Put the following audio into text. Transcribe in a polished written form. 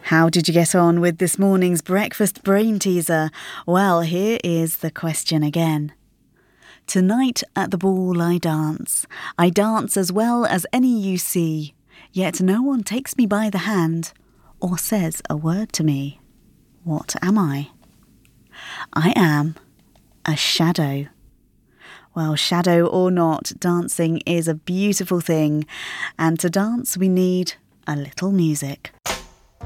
How did you get on with this morning's breakfast brain teaser? Well, here is the question again. Tonight at the ball I dance as well as any you see, yet no one takes me by the hand or says a word to me. What am I? I am a shadow. Well, shadow or not, dancing is a beautiful thing, and to dance we need a little music.